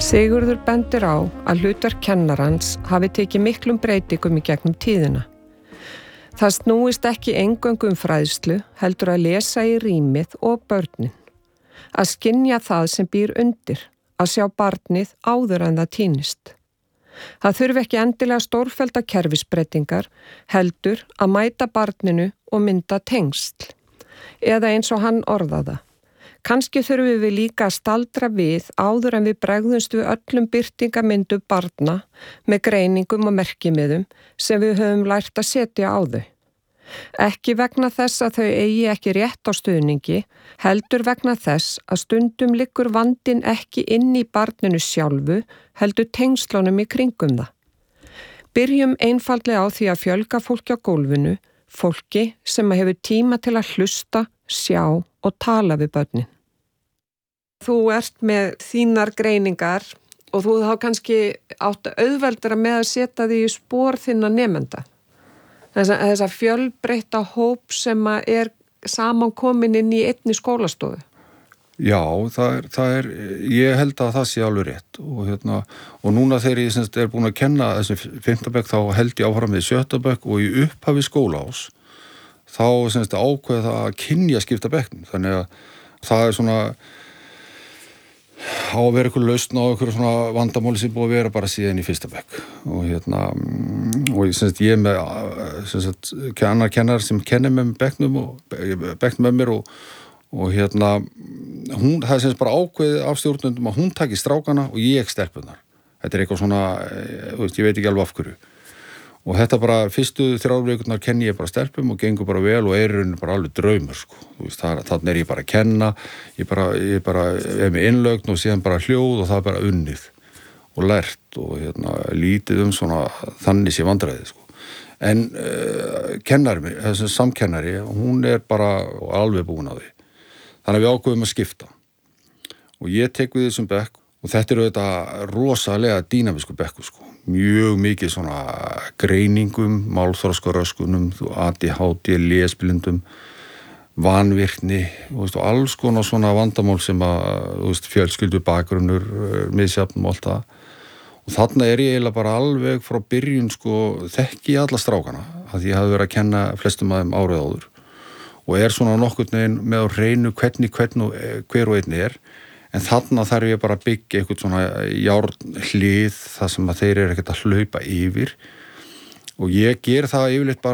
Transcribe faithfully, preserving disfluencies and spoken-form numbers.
Sigurður bendir á að hlutverk kennarans hafi tekið miklum breytingum í gegnum tíðina. Það snúist ekki eingöngu um fræðslu, heldur að lesa í rýmið og börnin. Að skynja það sem býr undir, að sjá barnið áður en það týnist. Það þurfi ekki endilega stórfellda kerfisbreytingar, heldur að mæta barninu og mynda tengsl. Eða eins og hann orðaða. Kannski þurfum við líka að staldra við áður en við bregðumst við öllum birtingamyndu barna með greiningum og merkimiðum sem við höfum lært að setja á þau. Ekki vegna þess að þau eigi ekki rétt á stuðningi, heldur vegna þess að stundum liggur vandinn ekki inn í barninu sjálfu, heldur tengslunum í kringum það. Byrjum einfaldlega á því að fjölga fólki á gólfinu, fólki sem hefur tíma til að hlusta, sjá og tala við börnin. Þú ert með þínar greiningar og þú þá kannski átt auðveldara með að setja því í spor þinna nemenda. Þessa, þessa fjölbreytta hóp sem er samankomin inn í einni skólastofu. Já, það er, það er, ég held að það sé alveg rétt og, hérna, og núna þegar ég semst, er búin að kenna þessum fimmta bekk þá held ég áfram við sjötta bekk og í upphafi skólaás þá semst, ákveð það að kynja skipta bekknum. Þannig að það er svona á að vera eitthvað lausn á eitthvað svona vandamáli sem búið að vera bara síðan í fyrsta bekk og hérna og ég, semst, ég er með semst, annar kennar sem kennir með bekknum og bekknum með mér og, og hérna hún, það er semst bara ákveðið af stjórnundum að hún taki strákana og ég stelpunar. Þetta er eitthvað svona, ég veit ekki alveg af hverju. Og þetta bara, fyrstu þrjárvíkurnar kenni ég bara stelpum og gengur bara vel og er í rauninni bara alveg draumur, sko. Þú veist, þannig er ég bara að kenna, ég bara, ég bara er með innlögn og síðan bara hljóð og það er bara unnið og lært og hérna, lítið um svona þannig sé vandræði, sko. En uh, kennari, þessi samkennari, hún er bara alveg búin á því. Þannig að við ákveðum að skipta. Og ég tek við þessum bekk og þetta er auðvitað rosalega dýnamísku bekku, sko. Mjög mikið svona greiningum, málþroskaröskunum, A D H D, lesblindum, vanvirkni og alls konar svona vandamál sem að fjölskyldu bakgrunnur, misjafn og allt það. Og þarna er ég eiginlega bara alveg frá byrjun sko þekki alla strákana, að ég hafi verið að kenna flestum af þeim árið áður og er svona nokkurn veginn með á hreinu hvernig hvern og hver og einn er. En þarna þarf ég bara að byggja eitthvað svona járnhlið þar sem að þeir eru ekkert að hlaupa yfir og ég ger það yfirleitt bara